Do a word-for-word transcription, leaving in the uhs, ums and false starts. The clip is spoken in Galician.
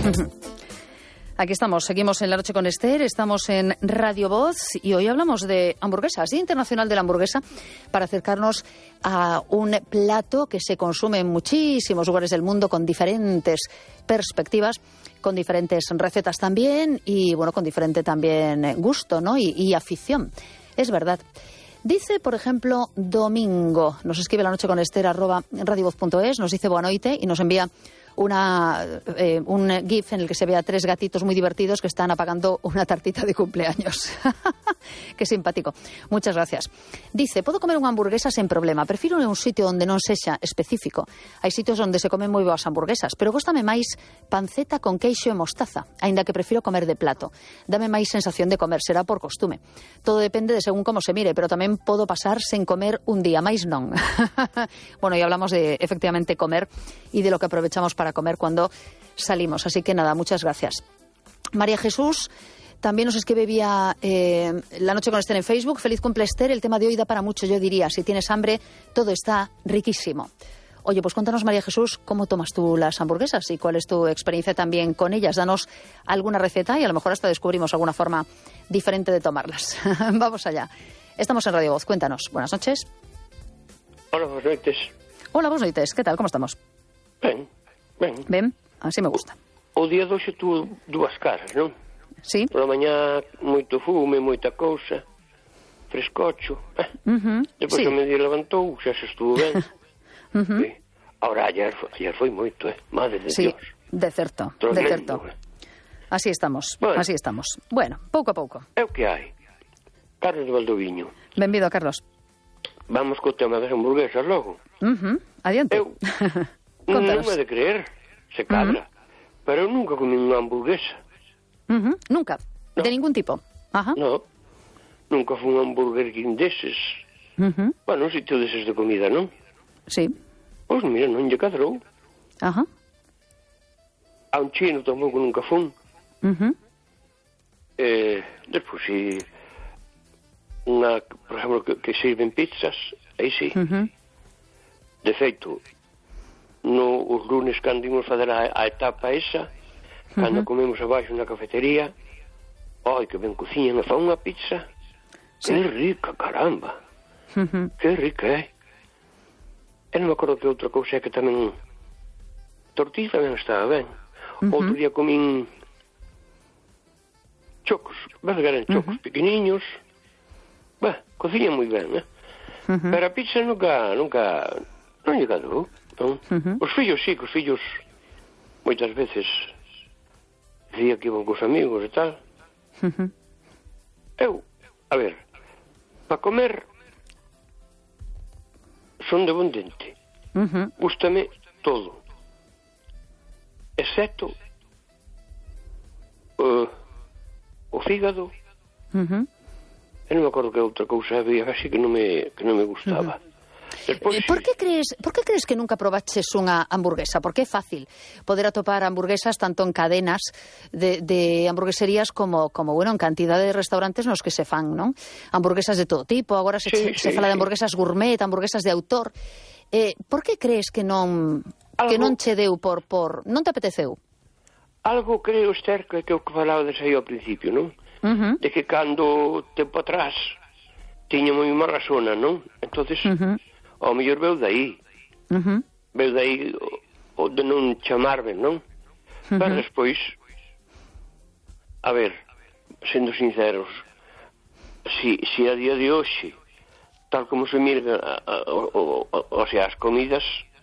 Aquí estamos, seguimos en La Noche con Esther, estamos en Radio Voz y hoy hablamos de hamburguesas, Día Internacional de la Hamburguesa, para acercarnos a un plato que se consume en muchísimos lugares del mundo con diferentes perspectivas, con diferentes recetas también y, bueno, con diferente también gusto, ¿no? y, y afición. Es verdad. Dice, por ejemplo, Domingo, nos escribe La Noche con Esther arroba radiovoz punto es, nos dice boanoite y nos envía una eh, un gif en el que se ve a tres gatitos muy divertidos que están apagando una tartita de cumpleaños. Qué simpático. Muchas gracias. Dice, podo comer unha hamburguesa sen problema. Prefiro un sitio onde non sexa específico. Hai sitios onde se comen moi boas hamburguesas, pero góstame máis panceta con queixo e mostaza, aínda que prefiro comer de plato. Dame máis sensación de comer, será por costume. Todo depende de según como se mire, pero tamén podo pasar sen comer un día, máis non. Bueno, y hablamos de, efectivamente, comer y de lo que aprovechamos para para comer cuando salimos. Así que nada, muchas gracias. María Jesús también nos escribe vía eh, La Noche con Esther en Facebook. Feliz cumple, Esther. El tema de hoy da para mucho, yo diría. Si tienes hambre, todo está riquísimo. Oye, pues cuéntanos, María Jesús, ¿cómo tomas tú las hamburguesas y cuál es tu experiencia también con ellas? Danos alguna receta y a lo mejor hasta descubrimos alguna forma diferente de tomarlas. Vamos allá. Estamos en Radio Voz. Cuéntanos. Buenas noches. Hola, buenas noches. Hola, buenas noches. ¿Qué tal? ¿Cómo estamos? Ben, ben. Ben, así me gusta. O, o día doxe tuvo dúas caras, non? Sí. Por la mañá, moito fume, moita cousa, frescocho. Eh. Uh-huh. Depois sí. o medio levantou, xa se estuvo ben. Uh-huh. Sí. Ahora, ayer, ayer foi moito, eh? Madre de sí, Dios. de certo, Tremendo, de certo. Eh? Así estamos, bueno. así estamos. Bueno, pouco a pouco. É o que hai. Carlos de Valdoviño. Benvido, Carlos. Vamos co tema das hamburguesas logo. Uh-huh. Adiante. Eu non me de creer, se cadra, uh-huh. pero eu nunca comí unha hamburguesa. Uh-huh. Nunca? No. De ningún tipo? Ajá. No, nunca fui un hamburger deses. Uh-huh. Bueno, un sitio deses de comida, non? Sí. Pois mira, non lle cadrou. Ajá. A un chino tampouco nunca fun. Uh-huh. Eh, despois, si unha, por exemplo, que, que sirven pizzas, aí sí. Uh-huh. De feito, no, os lunes cando imos fazer a, a etapa esa, cando uh-huh. comemos abaixo na cafetería, ai, que ben cociñan, e fan unha pizza. Sí. Que rica, caramba. Uh-huh. Que rica, eh? E non me acordo que outra cousa é que tamén tortilla tamén estaba ben. Uh-huh. Outro día comín chocos, ves que eran chocos uh-huh. pequeniños. Bah, cociñan moi ben, eh? Uh-huh. Pero a pizza nunca, nunca, non lle cadrou, non? Uh-huh. Os fillos sí, que os fillos moitas veces dicía que iban cos amigos e tal. Uh-huh. Eu, a ver, para comer son de bon dente. Uh-huh. Gústame todo. Excepto uh, o fígado. Uh-huh. E non me acordo que outra cousa había así que non me, que non me gustaba. Uh-huh. Despois, por que crees, por que crees que nunca probaches unha hamburguesa? Porque é fácil poder atopar hamburguesas tanto en cadenas de, de hamburgueserías como, como, bueno, en cantidad de restaurantes nos que se fan, non? Hamburguesas de todo tipo, agora se, sí, se, se sí, fala sí. de hamburguesas gourmet, hamburguesas de autor. Eh, por que crees que non algo, que non che deu por, por... non te apeteceu? Algo creo, Esther, que é o que falaba desde aí ao principio, non? Uh-huh. De que cando tempo atrás tiña moi mala zona, non? Entonces, uh-huh. ao mellor veu dai. Uh-huh. Veu dai o, o de non chamarme, non? Uh-huh. Pero despois, a ver, sendo sinceros, si, si a día de hoxe, tal como se mira, a, a, a, a, o sea, as comidas,